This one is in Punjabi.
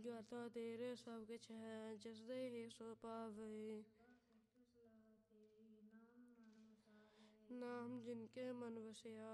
ਦਾਤਾ ਤੇਰੇ ਸਭ ਕੁਛ ਹੈ, ਜਿਸ ਦੇ ਹੀ ਸੋ ਪਾਵੇ। ਨਾਮ ਜਿਨ ਕੇ ਮਨ ਵਸਿਆ,